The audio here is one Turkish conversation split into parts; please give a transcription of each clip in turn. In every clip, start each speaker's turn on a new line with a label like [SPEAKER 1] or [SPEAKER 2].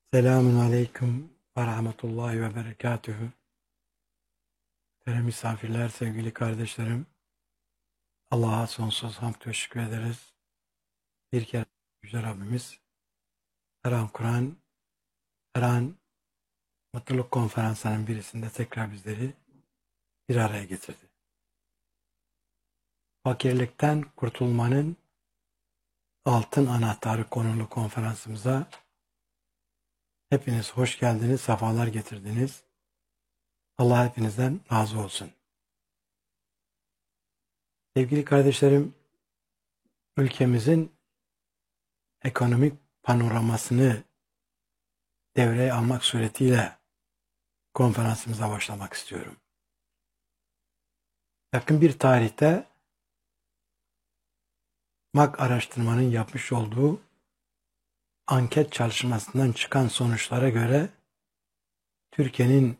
[SPEAKER 1] Selamun Aleyküm ve Rahmetullahi ve Berekatühü. Değerli misafirler, sevgili kardeşlerim, Allah'a sonsuz hamd ve şükür ederiz. Bir kere Yüce Rabbimiz, her an Kur'an, her an Mutluluk Konferansı'nın birisinde tekrar bizleri bir araya getirdi. Fakirlikten kurtulmanın altın anahtarı konulu konferansımıza hepiniz hoş geldiniz, sefalar getirdiniz. Allah hepinizden razı olsun. Sevgili kardeşlerim, ülkemizin ekonomik panoramasını devreye almak suretiyle konferansımıza başlamak istiyorum. Yakın bir tarihte MAK araştırmanın yapmış olduğu anket çalışmasından çıkan sonuçlara göre Türkiye'nin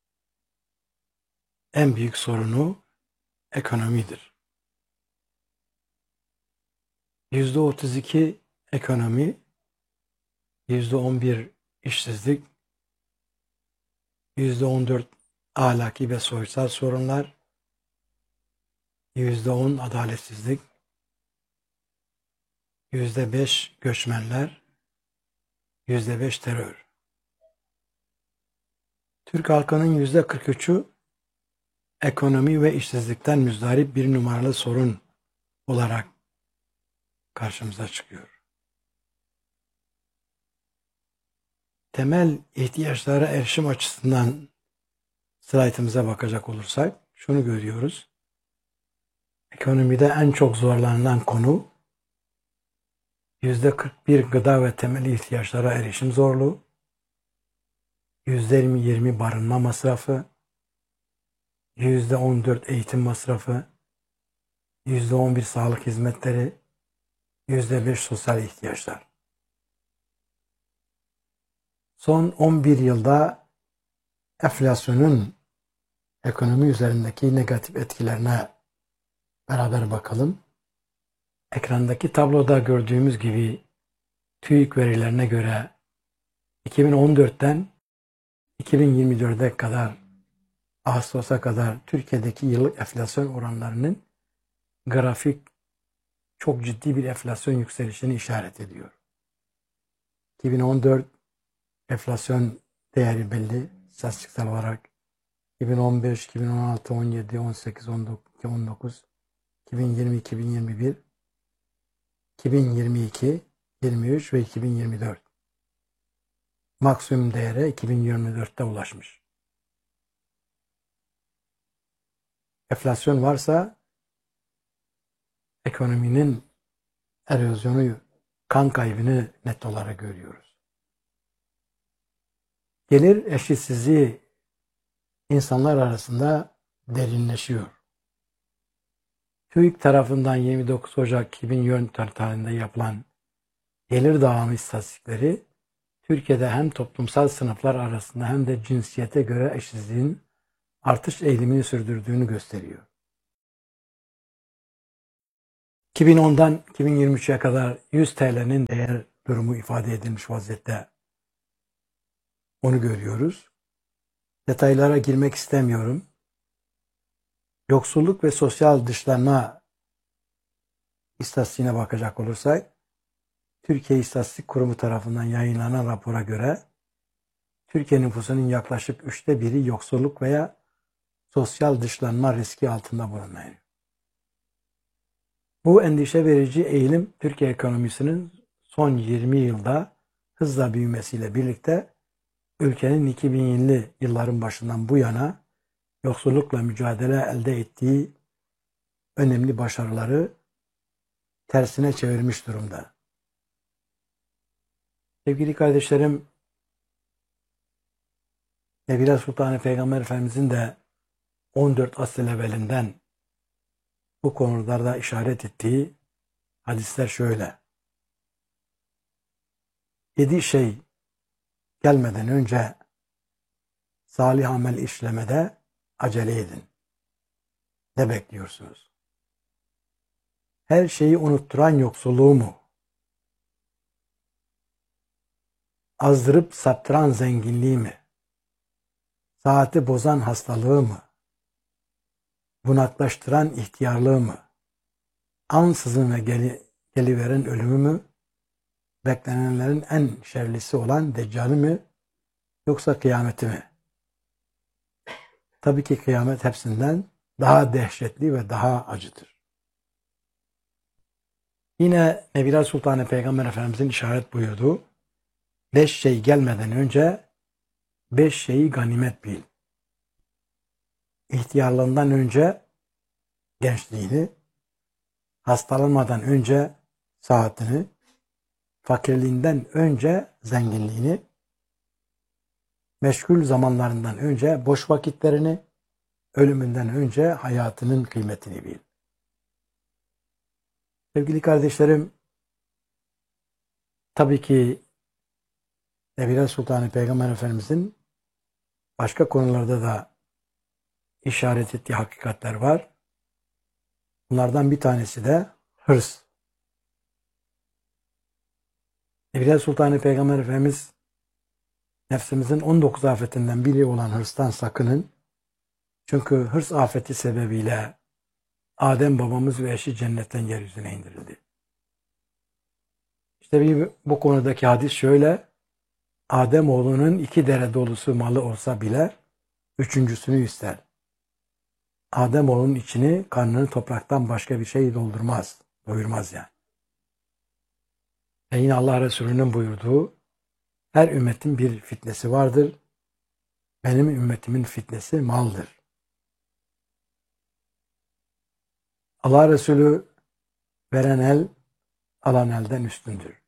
[SPEAKER 1] en büyük sorunu ekonomidir. %32 ekonomi, %11 işsizlik, %14 ahlaki ve soysal sorunlar, %10 adaletsizlik, %5 göçmenler, %5 terör. Türk halkının %43'ü ekonomi ve işsizlikten müzdarip bir numaralı sorun olarak karşımıza çıkıyor. Temel ihtiyaçlara erişim açısından slaytımıza bakacak olursak şunu görüyoruz. Ekonomide en çok zorlanılan konu %41 gıda ve temel ihtiyaçlara erişim zorluğu, %20 barınma masrafı, %14 eğitim masrafı, %11 sağlık hizmetleri, %5 sosyal ihtiyaçlar. Son 11 yılda enflasyonun ekonomi üzerindeki negatif etkilerine beraber bakalım. Ekrandaki tabloda gördüğümüz gibi TÜİK verilerine göre 2014'ten 2024'e kadar Ağustos'a kadar Türkiye'deki yıllık enflasyon oranlarının grafik çok ciddi bir enflasyon yükselişini işaret ediyor. 2014 enflasyon değeri belli istatistiksel olarak. 2015, 2016, 17, 18, 19, 2020, 2021, 2022, 23 ve 2024. Maksimum değere 2024'te ulaşmış. Enflasyon varsa ekonominin erozyonu, kan kaybını net olarak görüyoruz. Gelir eşitsizliği insanlar arasında derinleşiyor. TÜİK tarafından 29 Ocak 2024 tarihinde yapılan gelir dağılımı istatistikleri Türkiye'de hem toplumsal sınıflar arasında hem de cinsiyete göre eşitsizliğin artış eğilimini sürdürdüğünü gösteriyor. 2010'dan 2023'e kadar 100 TL'nin değer durumu ifade edilmiş vaziyette. Onu görüyoruz. Detaylara girmek istemiyorum. Yoksulluk ve sosyal dışlanma istatistiğine bakacak olursak, Türkiye İstatistik Kurumu tarafından yayınlanan rapora göre Türkiye nüfusunun yaklaşık 1/3'ü yoksulluk veya sosyal dışlanma riski altında bulunuyor. Bu endişe verici eğilim Türkiye ekonomisinin son 20 yılda hızla büyümesiyle birlikte ülkenin 2000'li yılların başından bu yana yoksullukla mücadele elde ettiği önemli başarıları tersine çevirmiş durumda. Sevgili kardeşlerim, Nebile Sultan Peygamber Efendimizin de 14 asıl evvelinden bu konularda işaret ettiği hadisler şöyle. 7 şey gelmeden önce salih amel işlemede acele edin. Ne bekliyorsunuz? Her şeyi unutturan yoksulluğu mu? azdırıp saptıran zenginliği mi? Saati bozan hastalığı mı? Bunaklaştıran ihtiyarlığı mı? Ansızın ve geliveren ölümü mü? Beklenenlerin en şerlisi olan Deccal'i mi? Yoksa kıyameti mi? Tabii ki kıyamet hepsinden daha dehşetli ve daha acıdır. Yine Nebiler Sultanı Peygamber Efendimizin işaret buyurduğu 5 şey gelmeden önce 5 şeyi ganimet bil. İhtiyarlığından önce gençliğini, hastalanmadan önce saatini, fakirliğinden önce zenginliğini, meşgul zamanlarından önce boş vakitlerini, ölümünden önce hayatının kıymetini bil. Sevgili kardeşlerim, tabii ki Nebiler Sultanı Peygamber Efendimizin başka konularda da işaret ettiği hakikatler var. Bunlardan bir tanesi de hırs. Nebiler Sultanı Peygamber Efendimiz nefsimizin 19 afetinden biri olan hırstan sakının. Çünkü hırs afeti sebebiyle Adem babamız ve eşi cennetten yeryüzüne indirildi. İşte bu konudaki hadis şöyle: Adem oğlunun 2 dere dolusu malı olsa bile 3.'sünü ister. Adem oğlunun içini, karnını topraktan başka bir şey doldurmaz, doyurmaz yani. Ve yine Allah Resulü'nün buyurduğu, her ümmetin bir fitnesi vardır. Benim ümmetimin fitnesi maldır. Allah Resulü veren el, alan elden üstündür.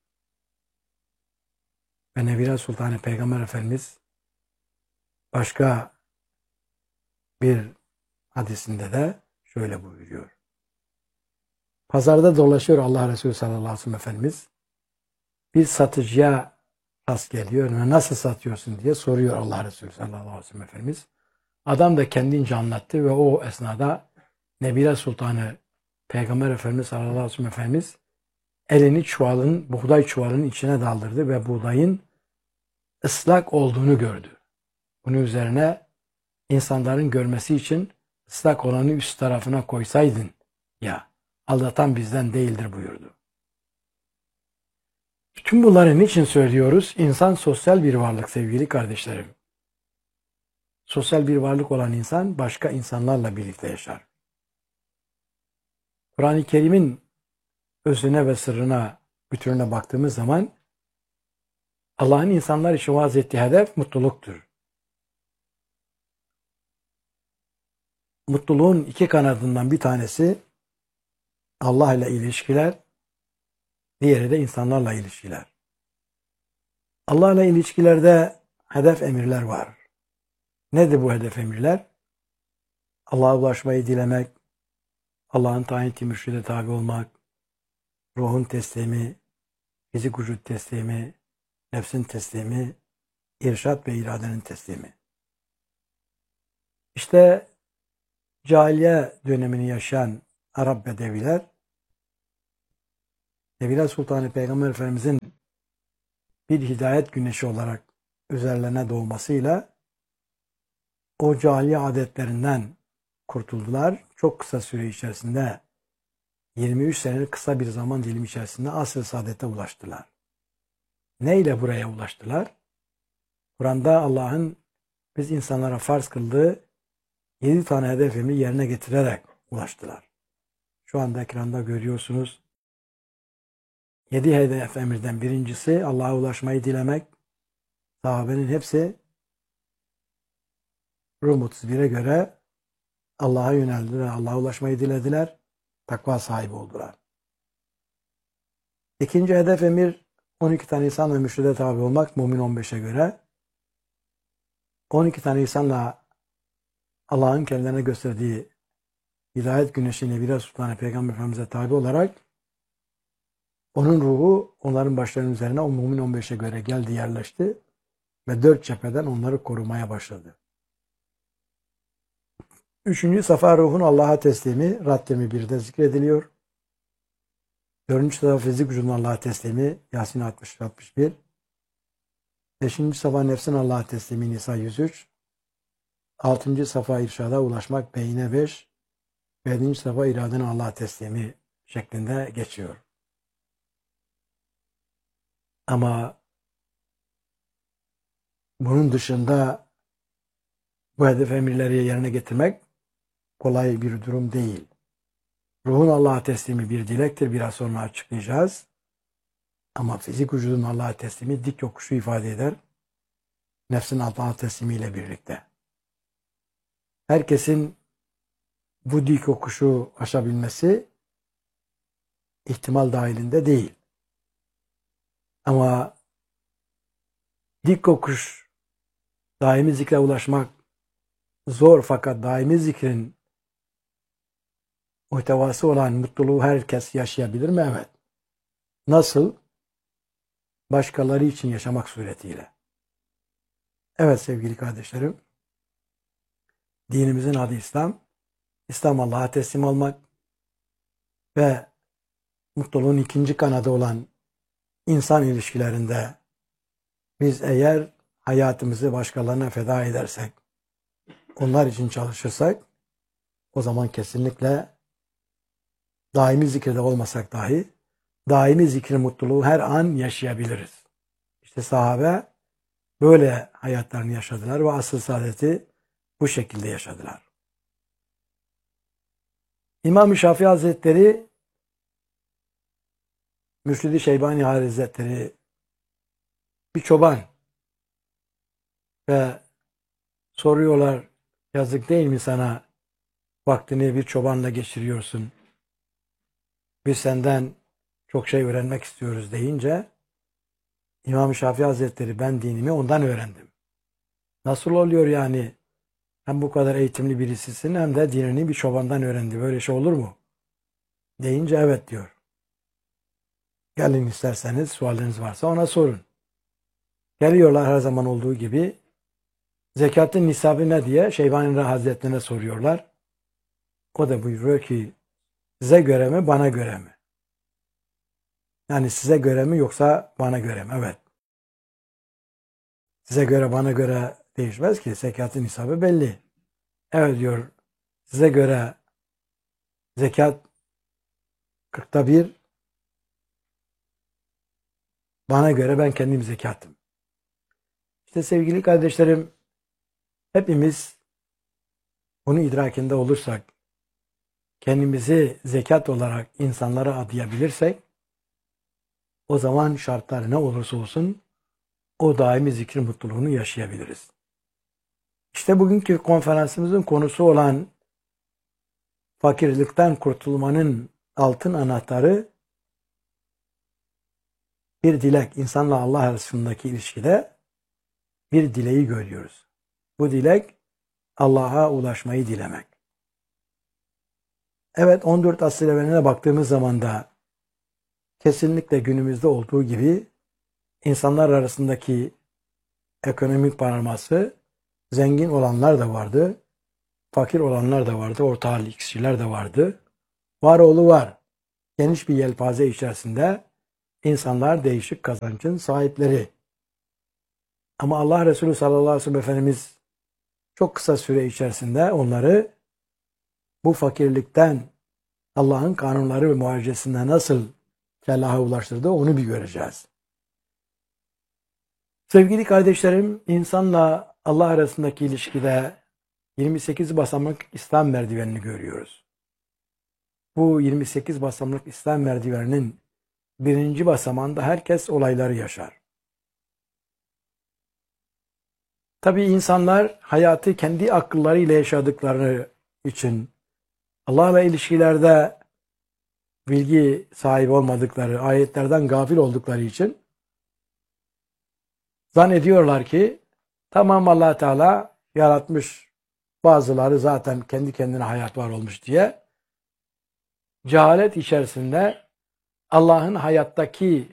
[SPEAKER 1] Ve Nebiler Sultanı Peygamber Efendimiz başka bir hadisinde de şöyle buyuruyor. Pazarda dolaşıyor Allah Resulü sallallahu aleyhi ve sellem Efendimiz. Bir satıcıya rast geliyor ve nasıl satıyorsun diye soruyor Allah Resulü sallallahu aleyhi ve sellem Efendimiz. Adam da kendince anlattı ve o esnada Nebiler Sultanı Peygamber Efendimiz sallallahu aleyhi ve sellem Efendimiz elini buğday çuvalının içine daldırdı ve buğdayın ıslak olduğunu gördü. Bunun üzerine insanların görmesi için ıslak olanı üst tarafına koysaydın ya, aldatan bizden değildir buyurdu. Tüm bunları niçin söylüyoruz? İnsan sosyal bir varlık sevgili kardeşlerim. Sosyal bir varlık olan insan başka insanlarla birlikte yaşar. Kur'an-ı Kerim'in özüne ve sırrına, bütününe baktığımız zaman Allah'ın insanlar için vaaz ettiği hedef mutluluktur. Mutluluğun 2 kanadından bir tanesi Allah ile ilişkiler, diğeri de insanlarla ilişkiler. Allah ile ilişkilerde hedef emirler var. Nedir bu hedef emirler? Allah'a ulaşmayı dilemek, Allah'ın tayin ettiği mürşide tabi olmak, ruhun teslimi, fizik vücut teslimi, nefsin teslimi, irşat ve iradenin teslimi. İşte cahiliye dönemini yaşayan Arap bedeviler, Nebiler Sultanı Peygamber Efendimizin bir hidayet güneşi olarak üzerlerine doğmasıyla o cahiliye adetlerinden kurtuldular. Çok kısa süre içerisinde 23 senelik kısa bir zaman dilimi içerisinde asr-ı saadete ulaştılar. Neyle buraya ulaştılar? Kur'an'da Allah'ın biz insanlara farz kıldığı 7 tane hedef emri yerine getirerek ulaştılar. Şu anda ekranda görüyorsunuz. 7 hedef emirden birincisi Allah'a ulaşmayı dilemek. Sahabenin hepsi Rum 31'e göre Allah'a yöneldiler, Allah'a ulaşmayı dilediler, takva sahibi oldular. İkinci hedef emir 12 tane insan ve mürşide tabi olmak, Mümin 15'e göre. 12 tane insanla Allah'ın kendilerine gösterdiği hidayet güneşi Nebiler Sultanı Peygamber Efendimiz'e tabi olarak onun ruhu onların başlarının üzerine o Mümin 15'e göre geldi, yerleşti ve 4 cepheden onları korumaya başladı. 3. Safa ruhun Allah'a teslimi Rad 21'de zikrediliyor. 4. Safa fizik vücudun Allah'a teslimi Yasin 60-61. 5. safa nefsin Allah'a teslimi Nisa 103. 6. safa irşada ulaşmak Beyine 5. 7. safa iradenin Allah'a teslimi şeklinde geçiyor. Ama bunun dışında bu hedef emirleri yerine getirmek kolay bir durum değil. Ruhun Allah'a teslimi bir dilektir. Biraz sonra açıklayacağız. Ama fizik vücudun Allah'a teslimi dik yokuşu ifade eder. Nefsin Allah'a teslimiyle birlikte. Herkesin bu dik yokuşu aşabilmesi ihtimal dahilinde değil. Ama dik yokuş, daimi zikre ulaşmak zor, fakat daimi zikrin muhtevası olan mutluluğu herkes yaşayabilir mi? Evet. Nasıl? Başkaları için yaşamak suretiyle. Evet sevgili kardeşlerim, dinimizin adı İslam. İslam Allah'a teslim olmak ve mutluluğun ikinci kanadı olan insan ilişkilerinde biz eğer hayatımızı başkalarına feda edersek, onlar için çalışırsak, o zaman kesinlikle daimi zikirde olmasak dahi daimi zikrin mutluluğu her an yaşayabiliriz. İşte sahabe böyle hayatlarını yaşadılar ve asıl saadeti bu şekilde yaşadılar. İmam-ı Şafii Hazretleri, Mürşid-i Şeybani Hazretleri bir çoban ve soruyorlar, yazık değil mi sana, vaktini bir çobanla geçiriyorsun, biz senden çok şey öğrenmek istiyoruz deyince İmam-ı Şafii Hazretleri, ben dinimi ondan öğrendim. Nasıl oluyor yani? Hem bu kadar eğitimli birisisin hem de dinini bir çobandan öğrendi. Böyle şey olur mu? Deyince evet diyor. Gelin isterseniz, sualiniz varsa ona sorun. Geliyorlar her zaman olduğu gibi. Zekatın nisabı ne diye Şeybani Hazretlerine soruyorlar. O da buyuruyor ki, size göre mi, bana göre mi? Yani size göre mi yoksa bana göre mi? Evet. Size göre bana göre değişmez ki. Zekatın nisabı belli. Evet diyor. Size göre zekat 1/40, bana göre ben kendim zekatım. İşte sevgili kardeşlerim, hepimiz bunu idrakinde olursak, kendimizi zekat olarak insanlara adayabilirsek, o zaman şartlar ne olursa olsun o daimi zikir mutluluğunu yaşayabiliriz. İşte bugünkü konferansımızın konusu olan fakirlikten kurtulmanın altın anahtarı bir dilek. İnsanla Allah arasındaki ilişkide bir dileği görüyoruz. Bu dilek Allah'a ulaşmayı dilemek. Evet, 14 asır evveline baktığımız zaman da kesinlikle günümüzde olduğu gibi insanlar arasındaki ekonomik bağlaması, zengin olanlar da vardı, fakir olanlar da vardı, orta halli kişiler de vardı. Var oğlu var. Geniş bir yelpaze içerisinde insanlar değişik kazancın sahipleri. Ama Allah Resulü sallallahu aleyhi ve sellem Efendimiz çok kısa süre içerisinde onları bu fakirlikten Allah'ın kanunları ve muhacesinde nasıl felaha ulaştırdı onu bir göreceğiz. Sevgili kardeşlerim, insanla Allah arasındaki ilişkide 28 basamak İslam merdivenini görüyoruz. Bu 28 basamak İslam merdiveninin birinci basamağında herkes olayları yaşar. Tabii insanlar hayatı kendi akıllarıyla yaşadıkları için, Allah'la ilişkilerde bilgi sahibi olmadıkları, ayetlerden gafil oldukları için zannediyorlar ki tamam, Allah Teala yaratmış, bazıları zaten kendi kendine hayat var olmuş diye cehalet içerisinde Allah'ın hayattaki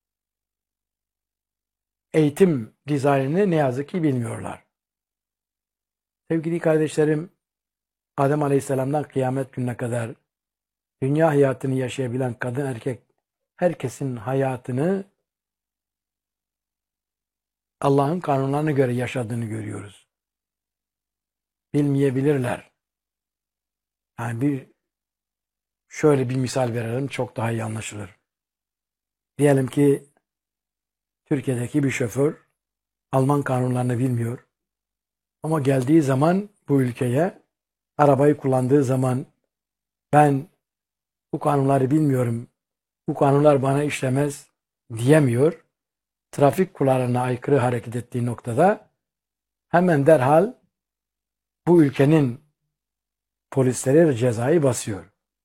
[SPEAKER 1] eğitim dizaynını ne yazık ki bilmiyorlar. Sevgili kardeşlerim, Adem Aleyhisselam'dan kıyamet gününe kadar dünya hayatını yaşayabilen kadın erkek herkesin hayatını Allah'ın kanunlarına göre yaşadığını görüyoruz. Bilmeyebilirler. Yani şöyle bir misal verelim, çok daha iyi anlaşılır. Diyelim ki Türkiye'deki bir şoför Alman kanunlarını bilmiyor. Ama geldiği zaman bu ülkeye, arabayı kullandığı zaman ben bu kanunları bilmiyorum, bu kanunlar bana işlemez diyemiyor. Trafik kurallarına aykırı hareket ettiği noktada hemen derhal bu ülkenin polisleri cezayı basıyor.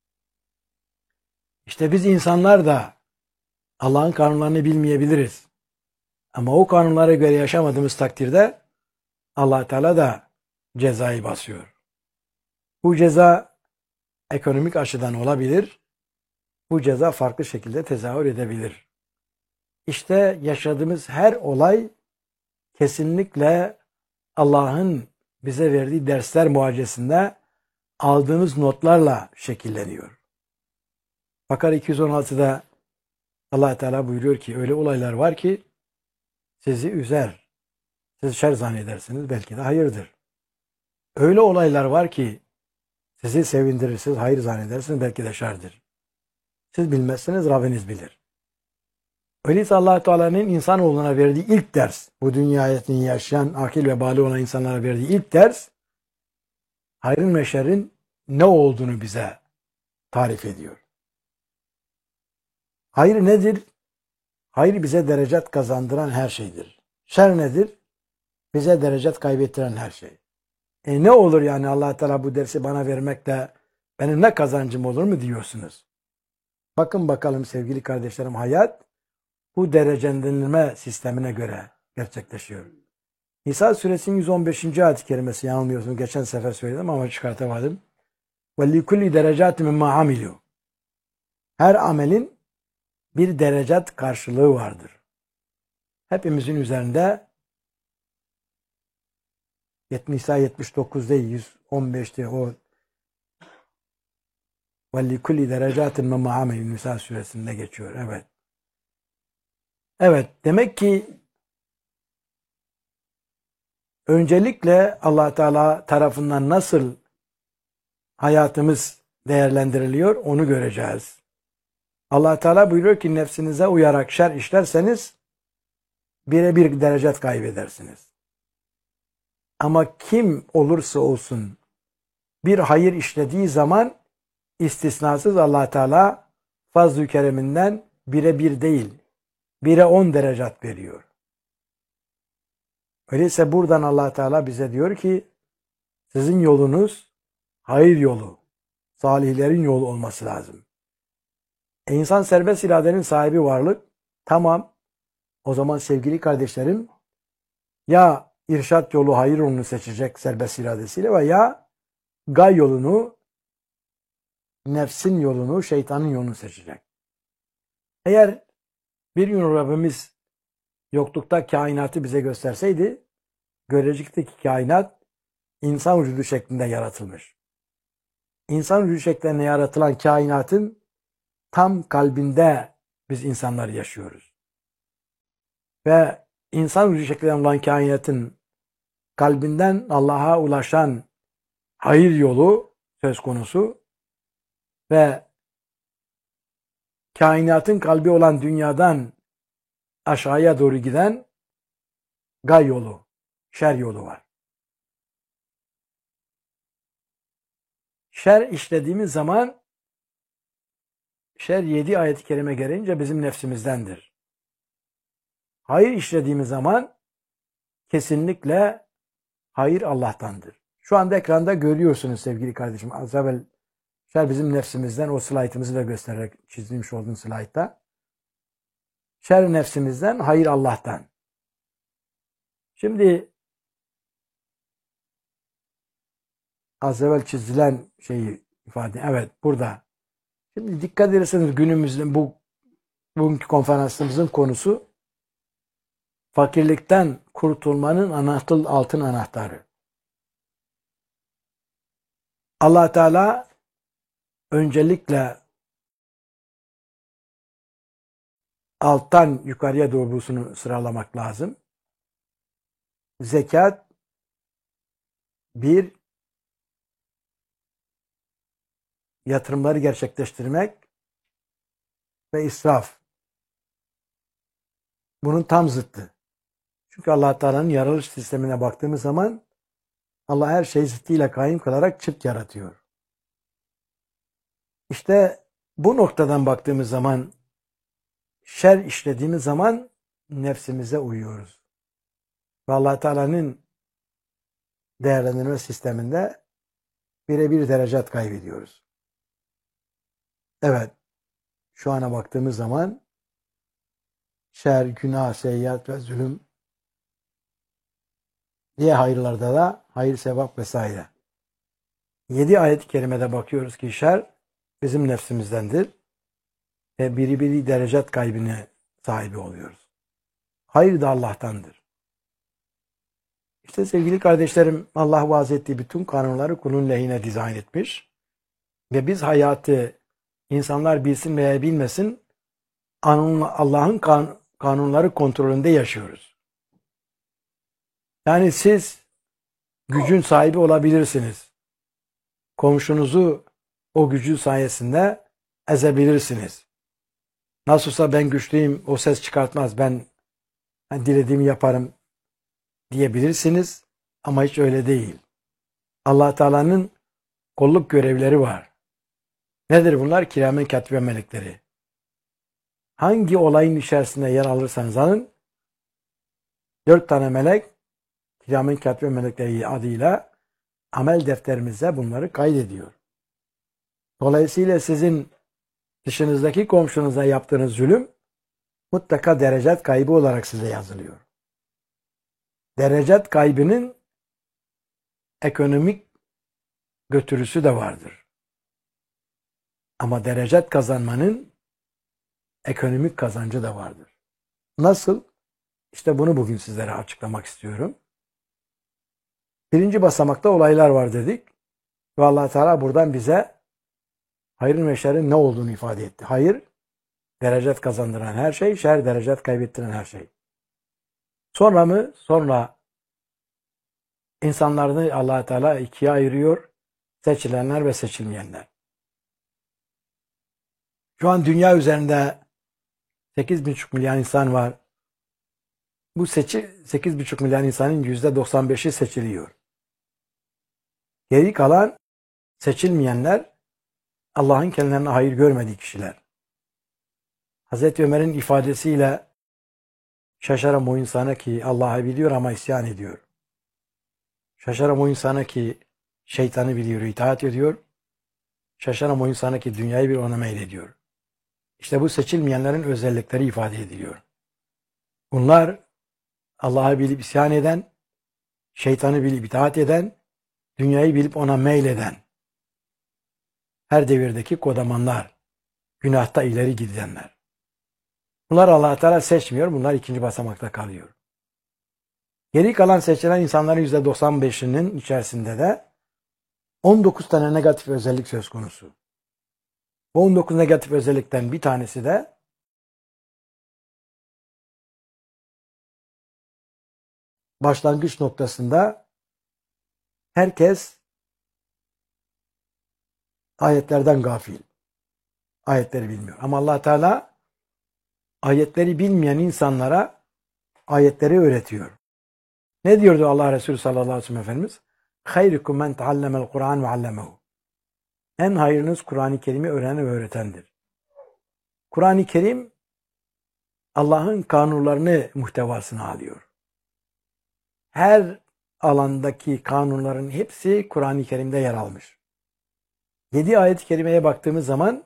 [SPEAKER 1] İşte biz insanlar da Allah'ın kanunlarını bilmeyebiliriz. Ama o kanunlara göre yaşamadığımız takdirde Allah Teala da cezayı basıyor. Bu ceza ekonomik açıdan olabilir. Bu ceza farklı şekilde tezahür edebilir. İşte yaşadığımız her olay kesinlikle Allah'ın bize verdiği dersler muhacesinde aldığımız notlarla şekilleniyor. Bakara 216'da Allah Teala buyuruyor ki öyle olaylar var ki sizi üzer. Siz şer zannedersiniz, belki de hayırdır. Öyle olaylar var ki sizi sevindirir, siz hayır zannedersiniz, belki de şerdir. Siz bilmezsiniz, Rabbiniz bilir. Öyleyse Allah Teala'nın insanoğluna verdiği ilk ders, bu dünyayetini yaşayan, akil ve bâli olan insanlara verdiği ilk ders, hayrın ve şerrin ne olduğunu bize tarif ediyor. Hayır nedir? Hayır bize derecat kazandıran her şeydir. Şer nedir? Bize derecat kaybettiren her şey. Ne olur yani Allah Teala bu dersi bana vermekle benim ne kazancım olur mu diyorsunuz? Bakın bakalım sevgili kardeşlerim, hayat bu derecelendirme sistemine göre gerçekleşiyor. Nisa suresinin 115. ayet-i kerimesi, yanılmıyorsunuz. Geçen sefer söyledim ama çıkartamadım. وَلِكُلِّ دَرَجَاتٍ مِمَّا عَمِلُوا Her amelin bir derecat karşılığı vardır. Hepimizin üzerinde Nisa 79 değil, 115'te o وَلِكُلِّ دَرَجَاتٍ مِمَّا عَمِلُوا Nisa suresinde geçiyor. Evet. Evet, demek ki öncelikle Allah Teala tarafından nasıl hayatımız değerlendiriliyor onu göreceğiz. Allah Teala buyuruyor ki nefsinize uyarak şer işlerseniz birebir derecat kaybedersiniz. Ama kim olursa olsun bir hayır işlediği zaman istisnasız Allah Teala fazl-ı kereminden birebir değil, 1'e 10 derecat veriyor. Öyleyse buradan Allah Teala bize diyor ki sizin yolunuz hayır yolu, salihlerin yolu olması lazım. İnsan serbest iradenin sahibi varlık. Tamam. O zaman sevgili kardeşlerim, ya irşat yolu, hayır yolunu seçecek serbest iradesiyle veya gay yolunu, nefsin yolunu, şeytanın yolunu seçecek. Eğer bir gün Rabbimiz yoklukta kainatı bize gösterseydi, görecektik ki kainat insan vücudu şeklinde yaratılmış. İnsan vücudu şeklinde yaratılan kainatın tam kalbinde biz insanlar yaşıyoruz. Ve insan vücudu şeklinde olan kainatın kalbinden Allah'a ulaşan hayır yolu söz konusu ve kainatın kalbi olan dünyadan aşağıya doğru giden gay yolu, şer yolu var. Şer işlediğimiz zaman şer 7 ayet-i kerime gelince bizim nefsimizdendir. Hayır işlediğimiz zaman kesinlikle hayır Allah'tandır. Şu anda ekranda görüyorsunuz sevgili kardeşim. Az evvel şer bizim nefsimizden, o slaytımızı da göstererek çizilmiş olduğum slaytta. Şer nefsimizden, hayır Allah'tan. Şimdi az evvel çizilen şeyi ifade, evet burada. Şimdi dikkat ederseniz günümüzde bugünkü konferansımızın konusu fakirlikten kurtulmanın altın anahtarı. Allah Teala öncelikle alttan yukarıya doğrusunu sıralamak lazım. zekat bir yatırımları gerçekleştirmek ve israf. Bunun tam zıttı. Çünkü Allah Teala'nın yaratılış sistemine baktığımız zaman Allah her şeyi zıttıyla kaim kılarak çift yaratıyor. İşte bu noktadan baktığımız zaman şer işlediğimiz zaman nefsimize uyuyoruz. Ve Allah Teala'nın değerlendirme sisteminde birebir derecat kaybediyoruz. Evet, şu ana baktığımız zaman şer, günah, seyyiat ve zulüm diye hayırlarda da hayır, sevap vesaire. 7 ayet-i kerimede bakıyoruz ki şer bizim nefsimizdendir. Ve biri derecat kaybına sahibi oluyoruz. Hayır da Allah'tandır. İşte sevgili kardeşlerim, Allah vaaz ettiği bütün kanunları kulun lehine dizayn etmiş. Ve biz hayatı insanlar bilsin veya bilmesin Allah'ın kanunları kontrolünde yaşıyoruz. Yani siz gücün sahibi olabilirsiniz. Komşunuzu o gücü sayesinde ezebilirsiniz. Nasılsa ben güçlüyüm, o ses çıkartmaz, ben dilediğimi yaparım diyebilirsiniz. Ama hiç öyle değil. Allah Teala'nın kolluk görevleri var. Nedir bunlar? Kiramen katibe melekleri. Hangi olayın içerisinde yer alırsanız alın, 4 tane melek, kiramen katibe melekleri adıyla amel defterimize bunları kaydediyor. Dolayısıyla sizin dışınızdaki komşunuza yaptığınız zulüm mutlaka derecat kaybı olarak size yazılıyor. Derecat kaybının ekonomik götürüsü de vardır. Ama derecat kazanmanın ekonomik kazancı da vardır. Nasıl? İşte bunu bugün sizlere açıklamak istiyorum. Birinci basamakta olaylar var dedik. Ve Allah Teala buradan bize hayrın ve şerrin ne olduğunu ifade etti. Hayır, derecat kazandıran her şey, şer derecat kaybettiren her şey. Sonra mı? Sonra insanlarını Allah Teala ikiye ayırıyor. Seçilenler ve seçilmeyenler. Şu an dünya üzerinde 8,5 milyar insan var. Bu 8,5 milyar insanın %95'i seçiliyor. Geri kalan seçilmeyenler Allah'ın kendilerine hayır görmediği kişiler. Hazreti Ömer'in ifadesiyle şaşarım o insana ki Allah'ı biliyor ama isyan ediyor. Şaşarım o insana ki şeytanı biliyor, itaat ediyor. Şaşarım o insana ki dünyayı bir ona meylediyor. İşte bu seçilmeyenlerin özellikleri ifade ediliyor. Bunlar Allah'ı bilip isyan eden, şeytanı bilip itaat eden, dünyayı bilip ona meyleden, her devirdeki kodamanlar, günahta ileri gidenler. Bunlar Allah Teala seçmiyor, bunlar ikinci basamakta kalıyor. Geri kalan seçilen insanların %95'inin içerisinde de 19 tane negatif özellik söz konusu. Bu 19 negatif özellikten bir tanesi de başlangıç noktasında herkes ayetlerden gafil. Ayetleri bilmiyor. Ama Allah Teala ayetleri bilmeyen insanlara ayetleri öğretiyor. Ne diyordu Allah Resulü sallallahu aleyhi ve sellem Efendimiz? Hayrukum men taallemel Kur'an ve allemehu. En hayırınız Kur'an-ı Kerim'i öğrenen ve öğretendir. Kur'an-ı Kerim Allah'ın kanunlarını muhtevasına alıyor. Her alandaki kanunların hepsi Kur'an-ı Kerim'de yer almış. 7 ayet-i kerimeye baktığımız zaman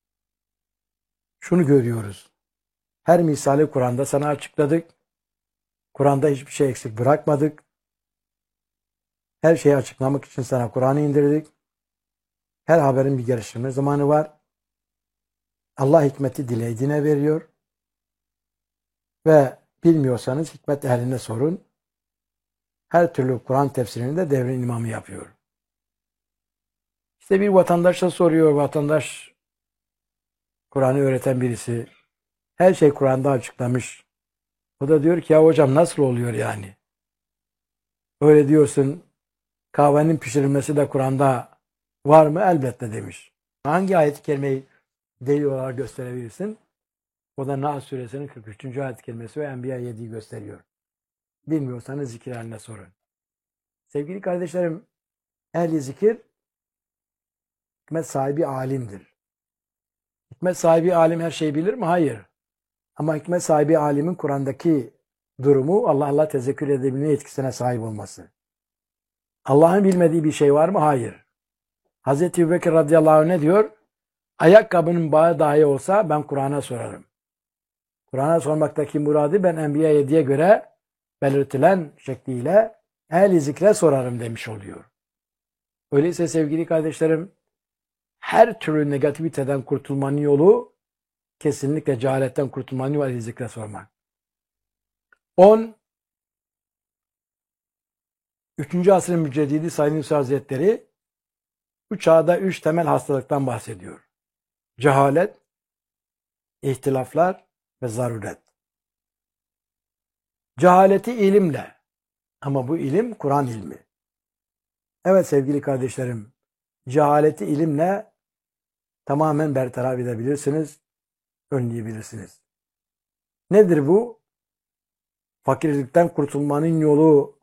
[SPEAKER 1] şunu görüyoruz. Her misali Kur'an'da sana açıkladık. Kur'an'da hiçbir şey eksik bırakmadık. Her şeyi açıklamak için sana Kur'an'ı indirdik. Her haberin bir geliştirme zamanı var. Allah hikmeti dilediğine veriyor. Ve bilmiyorsanız hikmet ehline sorun. Her türlü Kur'an tefsirini de devrin imamı yapıyor. İşte bir vatandaşa soruyor, vatandaş Kur'an'ı öğreten birisi. Her şey Kur'an'da açıklamış. O da diyor ki ya hocam nasıl oluyor yani? Öyle diyorsun, kahvenin pişirilmesi de Kur'an'da var mı? Elbette demiş. Hangi ayet-i kerimeyi delil olarak gösterebilirsin? O da Nahl suresinin 43. ayet-i kerimesi ve Enbiya 7'yi gösteriyor. Bilmiyorsanız zikir haline sorun. Sevgili kardeşlerim, ehli zikir hikmet sahibi alimdir. Hikmet sahibi alim her şeyi bilir mi? Hayır. Ama hikmet sahibi alimin Kur'an'daki durumu Allah'la tezekkür edebilme yetkisine sahip olması. Allah'ın bilmediği bir şey var mı? Hayır. Hazreti Ebubekir radıyallahu anh ne diyor? Ayakkabının bağı dahi olsa ben Kur'an'a sorarım. Kur'an'a sormaktaki muradı ben Enbiya 7'ye göre belirtilen şekliyle ehli zikre sorarım demiş oluyor. Öyleyse sevgili kardeşlerim, her türlü negativiteden kurtulmanın yolu kesinlikle cehaletten kurtulmanın yolu ehli zikre sormak. 10. 3. asrın müceddidi Said Nursi Hazretleri bu çağda 3 temel hastalıktan bahsediyor. Cehalet, ihtilaflar ve zaruret. Cehaleti ilimle, ama bu ilim Kur'an ilmi. Evet sevgili kardeşlerim, cehaleti ilimle tamamen bertaraf edebilirsiniz, önleyebilirsiniz. Nedir bu? Fakirlikten kurtulmanın yolu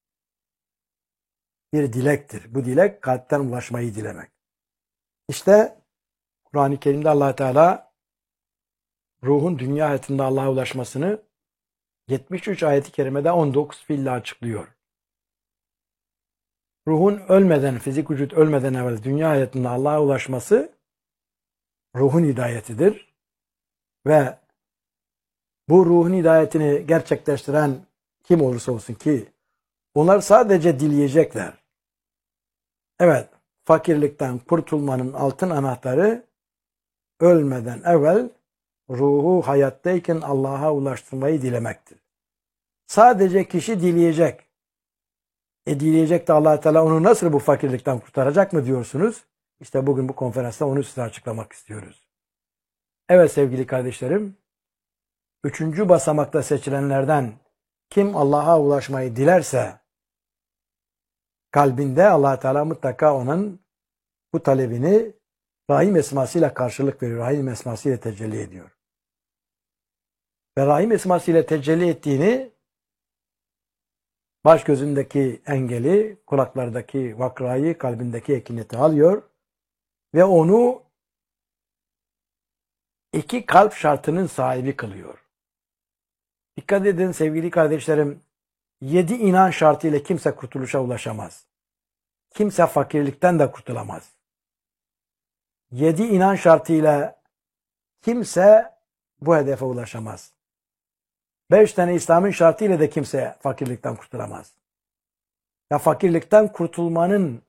[SPEAKER 1] bir dilektir. Bu dilek kalpten ulaşmayı dilemek. İşte Kur'an-ı Kerim'de Allah Teala ruhun dünya hayatında Allah'a ulaşmasını 73 ayet-i kerimede 19 fiille açıklıyor. Ruhun ölmeden, fizik vücut ölmeden evvel dünya hayatında Allah'a ulaşması ruhun hidayetidir. Ve bu ruhun hidayetini gerçekleştiren kim olursa olsun ki onlar sadece dileyecekler. Evet, fakirlikten kurtulmanın altın anahtarı ölmeden evvel ruhu hayattayken Allah'a ulaştırmayı dilemektir. Sadece kişi dileyecek. Dileyecek de Allah Teala onu nasıl bu fakirlikten kurtaracak mı diyorsunuz? İşte bugün bu konferansta onu size açıklamak istiyoruz. Evet sevgili kardeşlerim, 3. basamakta seçilenlerden kim Allah'a ulaşmayı dilerse kalbinde Allah Teala mutlaka onun bu talebini Rahim esmasıyla karşılık veriyor. Rahim esmasıyla tecelli ediyor. Ve Rahim esmasıyla tecelli ettiğini baş gözündeki engeli, kulaklardaki vakrayı, kalbindeki ekineti alıyor ve onu 2 kalp şartının sahibi kılıyor. Dikkat edin sevgili kardeşlerim, 7 inan şartıyla kimse kurtuluşa ulaşamaz. Kimse fakirlikten de kurtulamaz. 7 inan şartıyla kimse bu hedefe ulaşamaz. 5 tane İslam'ın şartıyla da kimse fakirlikten kurtulamaz. Ya fakirlikten kurtulmanın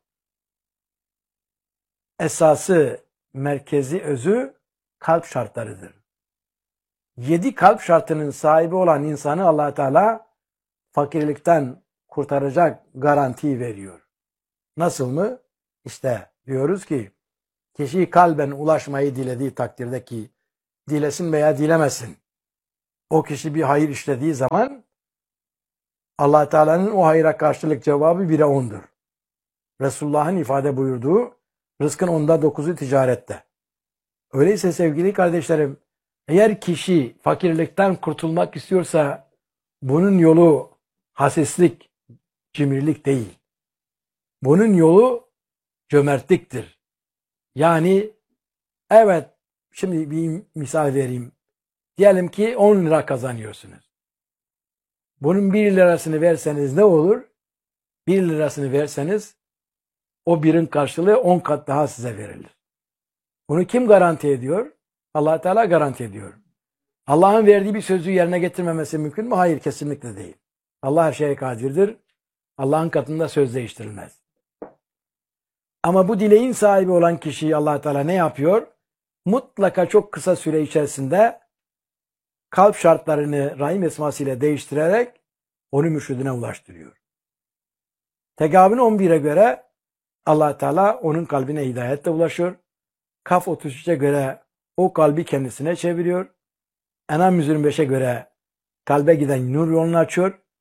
[SPEAKER 1] esası, merkezi, özü kalp şartlarıdır. 7 kalp şartının sahibi olan insanı Allah Teala fakirlikten kurtaracak garantiyi veriyor. Nasıl mı? İşte diyoruz ki kişi kalben ulaşmayı dilediği takdirde ki dilesin veya dilemesin. O kişi bir hayır işlediği zaman Allah Teala'nın o hayra karşılık cevabı 1'e 10'dur. Resulullah'ın ifade buyurduğu rızkın 10'da 9'u ticarette. Öyleyse sevgili kardeşlerim, eğer kişi fakirlikten kurtulmak istiyorsa bunun yolu hasislik, cimrilik değil. Bunun yolu cömertliktir. Yani evet, şimdi bir misal vereyim. Diyelim ki 10 lira kazanıyorsunuz. Bunun 1 lirasını verseniz ne olur? 1 lirasını verseniz o 1'in karşılığı 10 kat daha size verilir. Bunu kim garanti ediyor? Allah Teala garanti ediyor. Allah'ın verdiği bir sözü yerine getirmemesi mümkün mü? Hayır, kesinlikle değil. Allah her şeye kadirdir. Allah'ın katında söz değiştirilmez. Ama bu dileğin sahibi olan kişiyi Allah Teala ne yapıyor? Mutlaka çok kısa süre içerisinde kalp şartlarını Rahim esmasıyla değiştirerek onu mürşidine ulaştırıyor. Tegabün 11'e göre Allah Teala onun kalbine hidayetle ulaşıyor. Kaf 33'e göre o kalbi kendisine çeviriyor. En'am 125'e göre kalbe giden nur yolunu açıyor.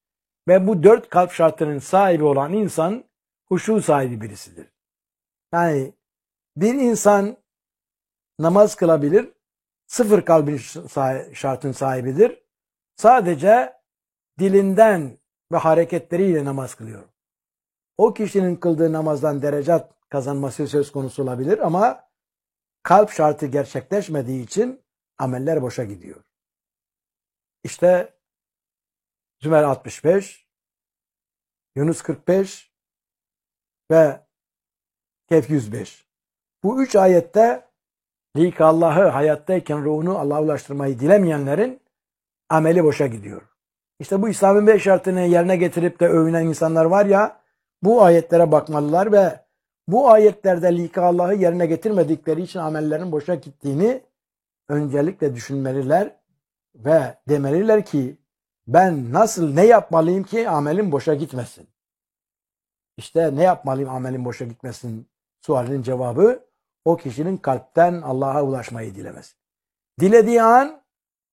[SPEAKER 1] Ve bu 4 kalp şartının sahibi olan insan huşu sahibi birisidir. Yani bir insan namaz kılabilir, 0 kalbin şartın sahibidir. Sadece dilinden ve hareketleriyle namaz kılıyor. O kişinin kıldığı namazdan derecat kazanması söz konusu olabilir ama kalp şartı gerçekleşmediği için ameller boşa gidiyor. İşte Zümer 65, Yunus 45 ve Kehf 105. Bu 3 ayette Allah'ı hayattayken ruhunu Allah'a ulaştırmayı dilemeyenlerin ameli boşa gidiyor. İşte bu İslam'ın 5 şartını yerine getirip de övünen insanlar var ya, bu ayetlere bakmalılar ve bu ayetlerde Allah'ı yerine getirmedikleri için amellerin boşa gittiğini öncelikle düşünmeliler ve demeliler ki ben ne yapmalıyım ki amelim boşa gitmesin? İşte ne yapmalıyım amelim boşa gitmesin sualinin cevabı o kişinin kalpten Allah'a ulaşmayı dilemesi. Dilediği an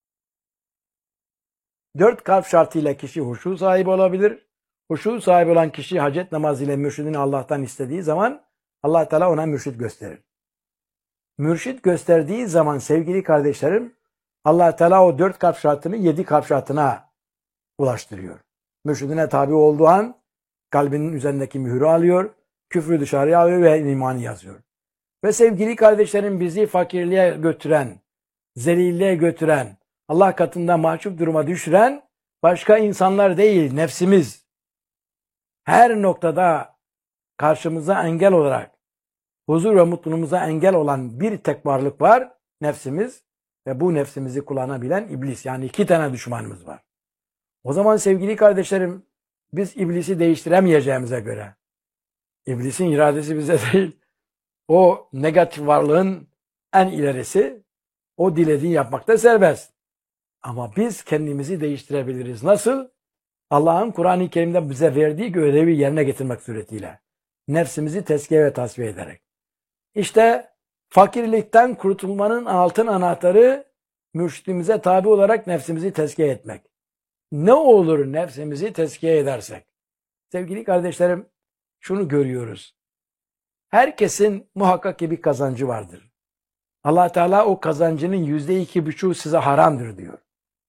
[SPEAKER 1] 4 kalp şartıyla kişi huşu sahibi olabilir. Huşu sahibi olan kişi hacet namazı ile mürşidini Allah'tan istediği zaman Allah Teala ona mürşid gösterir. Mürşid gösterdiği zaman sevgili kardeşlerim Allah Teala o 4 kalp şartını 7 kalp şartına ulaştırıyor. Mürşidine tabi olduğu an kalbinin üzerindeki mührü alıyor, küfrü dışarıya alıyor ve imanı yazıyor. Ve sevgili kardeşlerim bizi fakirliğe götüren, zelilliğe götüren, Allah katında mahcup duruma düşüren başka insanlar değil, nefsimiz. Her noktada karşımıza engel olarak, huzur ve mutluluğumuza engel olan bir tek varlık var, nefsimiz. Ve bu nefsimizi kullanabilen iblis. Yani 2 tane düşmanımız var. O zaman sevgili kardeşlerim, biz iblisi değiştiremeyeceğimize göre, iblisin iradesi bize değil, o negatif varlığın en ilerisi, o dilediğini yapmakta serbest. Ama biz kendimizi değiştirebiliriz. Nasıl? Allah'ın Kur'an-ı Kerim'de bize verdiği görevi yerine getirmek suretiyle. Nefsimizi tezkiye ve tasfiye ederek. İşte fakirlikten kurtulmanın altın anahtarı mürşidimize tabi olarak nefsimizi tezkiye etmek. Ne olur nefsimizi tezkiye edersek? Sevgili kardeşlerim, şunu görüyoruz. Herkesin muhakkak ki bir kazancı vardır. Allah Teala o kazancının %2,5 size haramdır diyor.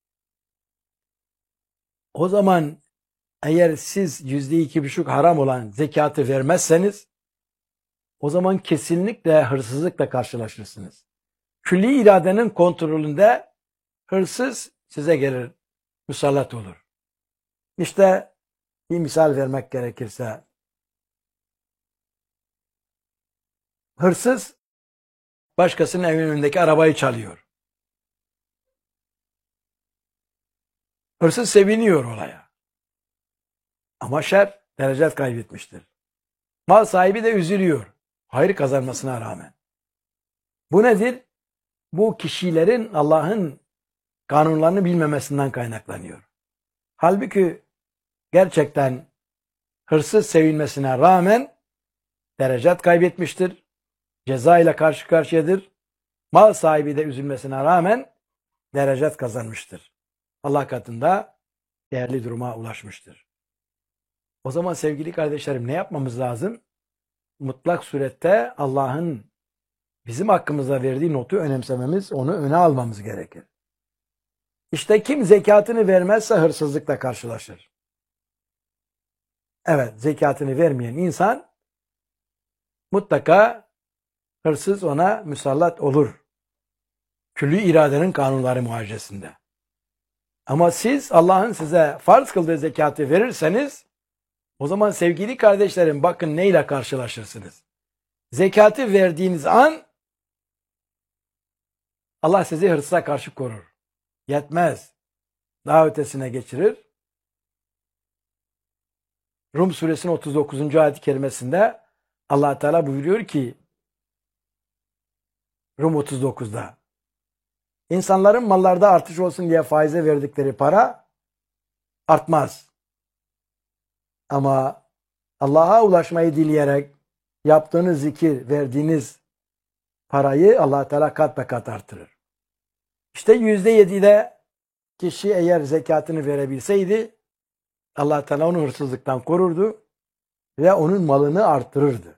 [SPEAKER 1] O zaman eğer siz %2,5 haram olan zekatı vermezseniz o zaman kesinlikle hırsızlıkla karşılaşırsınız. Külli iradenin kontrolünde hırsız size gelir, musallat olur. İşte bir misal vermek gerekirse hırsız başkasının evinin önündeki arabayı çalıyor. Hırsız seviniyor olaya. Ama şer derecet kaybetmiştir. Mal sahibi de üzülüyor. Hayır kazanmasına rağmen. Bu nedir? Bu kişilerin Allah'ın kanunlarını bilmemesinden kaynaklanıyor. Halbuki gerçekten hırsız sevinmesine rağmen derecet kaybetmiştir. Ceza ile karşı karşıyadır. Mal sahibi de üzülmesine rağmen derecet kazanmıştır. Allah katında değerli duruma ulaşmıştır. O zaman sevgili kardeşlerim ne yapmamız lazım? Mutlak surette Allah'ın bizim hakkımızda verdiği notu önemsememiz, onu öne almamız gerekir. İşte kim zekatını vermezse hırsızlıkla karşılaşır. Evet, zekatını vermeyen insan mutlaka hırsız ona musallat olur. Külli iradenin kanunları muhacesinde. Ama siz Allah'ın size farz kıldığı zekatı verirseniz o zaman sevgili kardeşlerim bakın neyle karşılaşırsınız. Zekatı verdiğiniz an Allah sizi hırsıza karşı korur. Yetmez. Daha ötesine geçirir. Rum suresinin 39. ayet-i kerimesinde Allah Teala buyuruyor ki Rum 39'da insanların mallarda artış olsun diye faize verdikleri para artmaz. Ama Allah'a ulaşmayı dileyerek yaptığınız zikir, verdiğiniz parayı Allah Teala kat be kat artırır. İşte %7'de kişi eğer zekatını verebilseydi Allah Teala onu hırsızlıktan korurdu ve onun malını arttırırdı.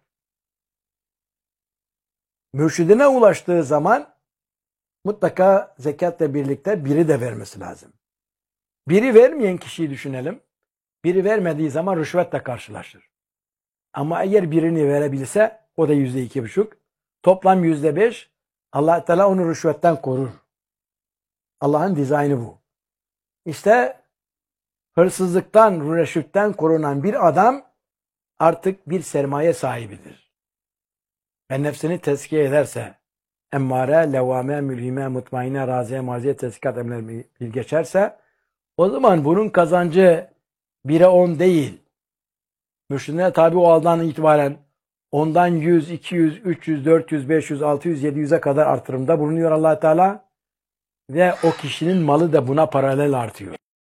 [SPEAKER 1] Mürşidine ulaştığı zaman mutlaka zekatla birlikte biri de vermesi lazım. Biri vermeyen kişiyi düşünelim. Biri vermediği zaman rüşvetle karşılaşır. Ama eğer birini verebilse o da %2,5. Toplam %5. Allah Teala onu rüşvetten korur. Allah'ın dizaynı bu. İşte hırsızlıktan, rüşvetten korunan bir adam artık bir sermaye sahibidir. Ve nefsini tezkiye ederse, emmare, levvame, mülhime, mutmaine, raziye, marziye, tezkikat emrine bir geçerse, o zaman bunun kazancı 1'e 10 değil. Mürşidine tabi o aldan itibaren ondan 100, 200, 300, 400, 500, 600, 700'e kadar artırımda bulunuyor Allah Teala. Ve o kişinin malı da buna paralel artıyor.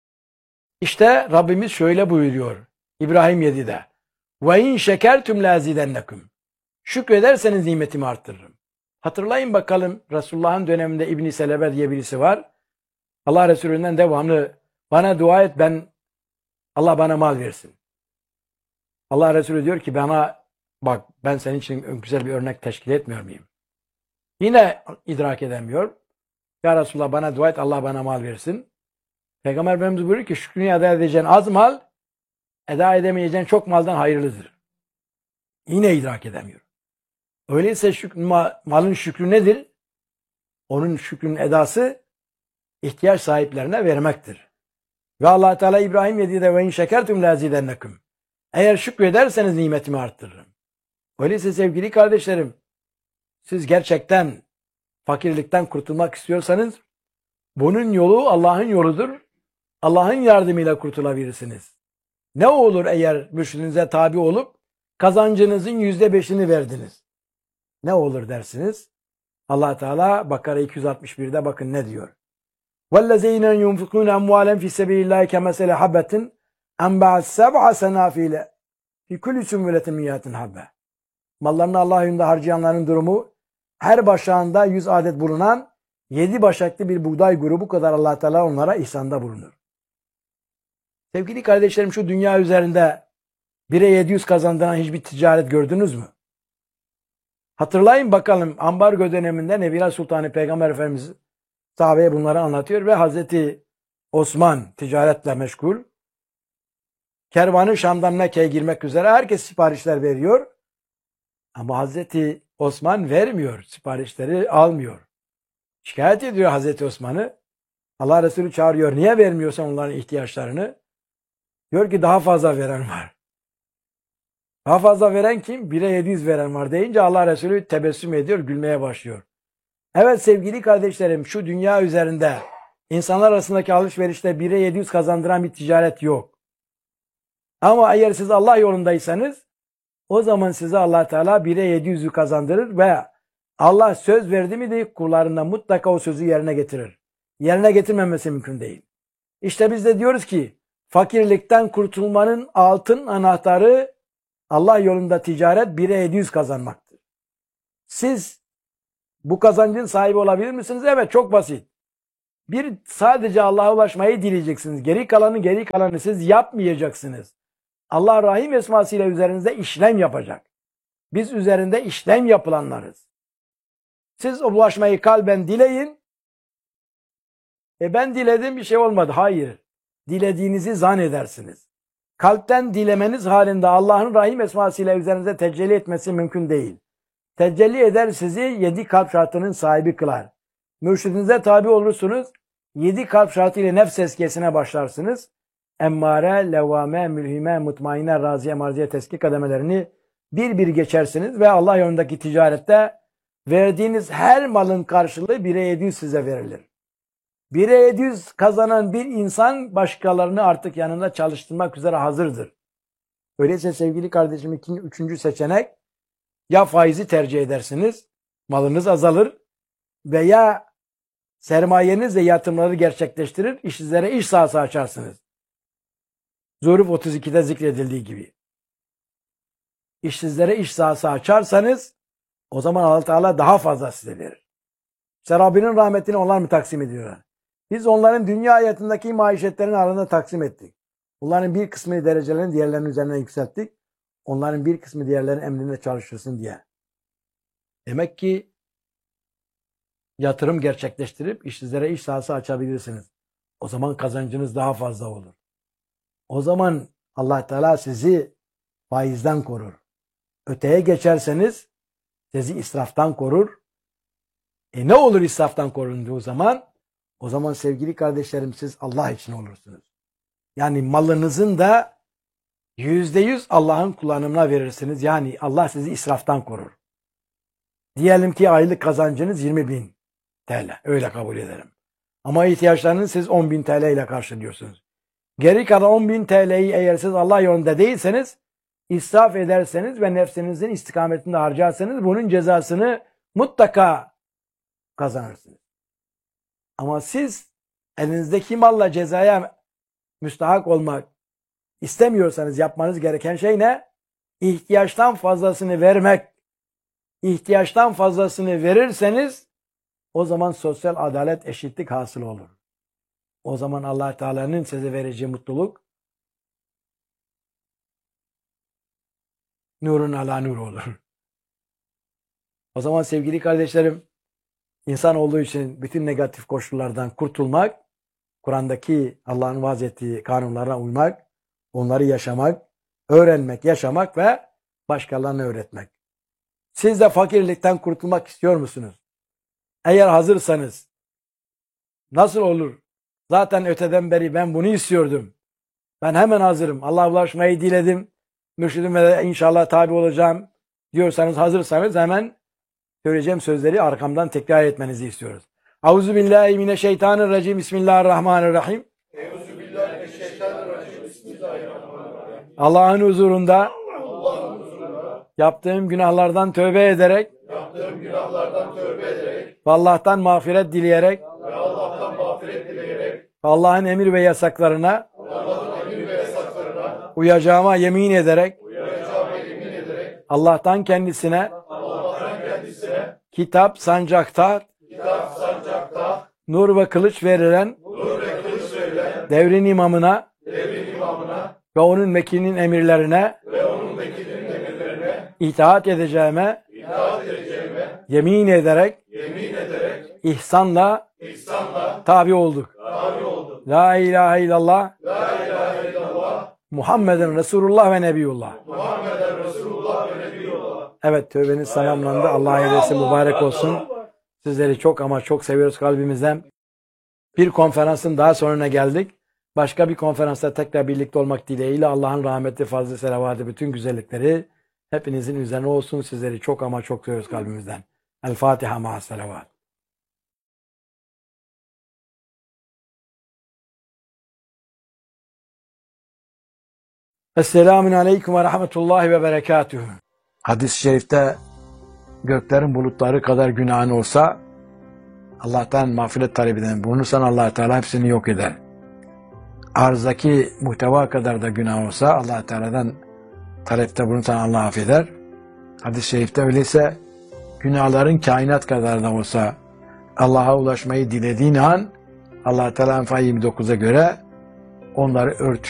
[SPEAKER 1] İşte Rabbimiz şöyle buyuruyor İbrahim 7'de. Ve in şekertum lazidennekum. Şükrederseniz nimetimi arttırırım. Hatırlayın bakalım Resulullah'ın döneminde İbn-i Selebe diye birisi var. Allah Resulü'nden devamlı bana dua et, Allah bana mal versin. Allah Resulü diyor ki bak ben senin için güzel bir örnek teşkil etmiyor muyum? Yine idrak edemiyor. Ya Resulullah bana dua et, Allah bana mal versin. Peygamber Efendimiz buyuruyor ki şükrünü eda edeceğin az mal, eda edemeyeceğin çok maldan hayırlıdır. Yine idrak edemiyor. Öyleyse malın şükrü nedir? Onun şükrünün edası ihtiyaç sahiplerine vermektir. Ve Allah Teala İbrahim 7'de ve in şekertum lazidennekum. Eğer şükrederseniz nimetimi arttırırım. Öyleyse sevgili kardeşlerim, siz gerçekten fakirlikten kurtulmak istiyorsanız bunun yolu Allah'ın yoludur. Allah'ın yardımıyla kurtulabilirsiniz. Ne olur eğer mürşidinize tabi olup kazancınızın %5'ini verdiniz? Ne olur dersiniz? Allah Teala Bakara 261'de bakın ne diyor. وَالَّذ۪ينَ يُنْفِقُونَ اَمْوَالًا فِي سَبِيلِ اللّٰهِ كَمَثَلِ حَبَّةٍ اَنْبَعَتْ سَبْعَ سَنَافِيلَ فِي كُلِّ سُنْبُلَةٍ مِيَّةٍ حَبَّةٍ. Mallarını Allah yolunda harcayanların durumu her başağında 100 adet bulunan 7 başaklı bir buğday grubu kadar Allah Teala onlara ihsanda bulunur. Sevgili kardeşlerim, şu dünya üzerinde 1'e 700 kazandıran hiçbir ticaret gördünüz mü? Hatırlayın bakalım ambargo döneminde Nebiler Sultanı Peygamber Efendimiz sahabeye bunları anlatıyor ve Hazreti Osman ticaretle meşgul. Kervanı Şam'dan Mekke'ye girmek üzere herkes siparişler veriyor. Ama Hazreti Osman vermiyor, siparişleri almıyor. Şikayet ediyor Hazreti Osman'ı. Allah Resulü çağırıyor. Niye vermiyorsan onların ihtiyaçlarını? Diyor ki daha fazla veren var. Daha fazla veren kim? 1'e 700 veren var deyince Allah Resulü tebessüm ediyor, gülmeye başlıyor. Evet sevgili kardeşlerim, şu dünya üzerinde insanlar arasındaki alışverişte 1'e 700 kazandıran bir ticaret yok. Ama eğer siz Allah yolundaysanız o zaman size Allah Teala 1'e 700'ü kazandırır ve Allah söz verdi mi de kullarına mutlaka o sözü yerine getirir. Yerine getirmemesi mümkün değil. İşte biz de diyoruz ki fakirlikten kurtulmanın altın anahtarı Allah yolunda ticaret 1'e 700 kazanmaktır. Siz bu kazancın sahibi olabilir misiniz? Evet, çok basit. Sadece Allah'a ulaşmayı dileyeceksiniz. Geri kalanı siz yapmayacaksınız. Allah Rahim esmasıyla üzerinizde işlem yapacak. Biz üzerinde işlem yapılanlarız. Siz o ulaşmayı kalben dileyin. Ben diledim bir şey olmadı. Hayır. Dilediğinizi zannedersiniz. Kalpten dilemeniz halinde Allah'ın Rahim esmasıyla üzerinize tecelli etmesi mümkün değil. Tecelli eder, sizi 7 kalp şartının sahibi kılar. Mürşidinize tabi olursunuz. 7 kalp şartı ile nefs tezkiyesine başlarsınız. Emmare, levvame, mülhime, mutmaine, raziye, marziye, tezkiye kademelerini bir bir geçersiniz ve Allah yolundaki ticarette verdiğiniz her malın karşılığı 1'e 700 size verilir. 1'e 700 kazanan bir insan başkalarını artık yanında çalıştırmak üzere hazırdır. Öyleyse sevgili kardeşim, üçüncü seçenek, ya faizi tercih edersiniz, malınız azalır, veya sermayenizle yatırımları gerçekleştirir, işsizlere iş sahası açarsınız. Zuhruf 32'de zikredildiği gibi. İşsizlere iş sahası açarsanız o zaman Allah Teala daha fazla size verir. İşte Rabbinin rahmetini onlar mı taksim ediyorlar? Biz onların dünya hayatındaki maişetlerini aralarında taksim ettik. Bunların bir kısmı derecelerini diğerlerinin üzerine yükselttik. Onların bir kısmı diğerlerinin emrinde çalışırsın diye. Demek ki yatırım gerçekleştirip işsizlere iş sahası açabilirsiniz. O zaman kazancınız daha fazla olur. O zaman Allah Teala sizi faizden korur. Öteye geçerseniz sizi israftan korur. Ne olur israftan korunduğu zaman? O zaman sevgili kardeşlerim siz Allah için olursunuz. Yani malınızın da %100 Allah'ın kullanımına verirsiniz. Yani Allah sizi israftan korur. Diyelim ki aylık kazancınız 20.000 TL. Öyle kabul ederim. Ama ihtiyaçlarınızı siz 10.000 TL ile karşılıyorsunuz. Geri kalan 10.000 TL'yi eğer siz Allah yolunda değilseniz, israf ederseniz ve nefsinizin istikametinde harcarsanız bunun cezasını mutlaka kazanırsınız. Ama siz elinizdeki malla cezaya müstahak olmak istemiyorsanız yapmanız gereken şey ne? İhtiyaçtan fazlasını vermek. İhtiyaçtan fazlasını verirseniz o zaman sosyal adalet, eşitlik hasıl olur. O zaman Allah Teala'nın size vereceği mutluluk nurun ala nur olur. O zaman sevgili kardeşlerim, insan olduğu için bütün negatif koşullardan kurtulmak, Kur'an'daki Allah'ın vaaz ettiği kanunlarına uymak, onları yaşamak, öğrenmek, yaşamak ve başkalarına öğretmek. Siz de fakirlikten kurtulmak istiyor musunuz? Eğer hazırsanız, nasıl olur? Zaten öteden beri ben bunu istiyordum. Ben hemen hazırım. Allah'a ulaşmayı diledim. Mürşidime de inşallah tabi olacağım diyorsanız, hazırsanız hemen söyleyeceğim sözleri arkamdan tekrar etmenizi istiyoruz. Euzubillahimineşşeytanirracim. Bismillahirrahmanirrahim.
[SPEAKER 2] Euzubillahimineşşeytanirracim. Bismillahirrahmanirrahim.
[SPEAKER 1] Allah'ın huzurunda yaptığım günahlardan tövbe ederek ve Allah'tan mağfiret dileyerek Allah'ın emir ve yasaklarına uyacağıma yemin ederek Allah'tan kendisine kitap sancakta nur ve kılıç verilen devrin imamına ve onun vekilinin emirlerine itaat edeceğime yemin ederek ihsanla tabi olduk. La ilahe illallah Muhammeden Resulullah ve Nebiyullah. Evet, tövbeniz tamamlandı. Allah'a hediyesi mübarek olsun. Sizleri çok ama çok seviyoruz kalbimizden. Bir konferansın daha sonuna geldik. Başka bir konferansta tekrar birlikte olmak dileğiyle Allah'ın rahmeti, fazlı selavatı, bütün güzellikleri hepinizin üzerine olsun. Sizleri çok ama çok seviyoruz kalbimizden. El Fatiha ma'as selavat. Esselamun aleyküm ve rahmetullahi ve berekatühü. Hadis-i şerifte göklerin bulutları kadar günahın olsa Allah'tan mağfiret talep eden bulunursan Allah Teala hepsini yok eder. Arzdaki muhteva kadar da günah olsa Allah Teala'dan talepte bulunursan Allah affeder. Hadis-i şerifte öyleyse günahların kainat kadar da olsa Allah'a ulaşmayı dilediğin an Allah Teala Enfal 29'a göre onları örtüyor.